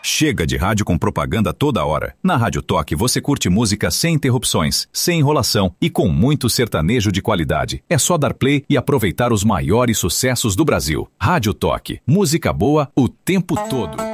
Chega de rádio com propaganda toda hora. Na Rádio Toque você curte música sem interrupções, sem enrolação e com muito sertanejo de qualidade. É só dar play e aproveitar os maiores sucessos do Brasil. Rádio Toque. Música boa o tempo todo.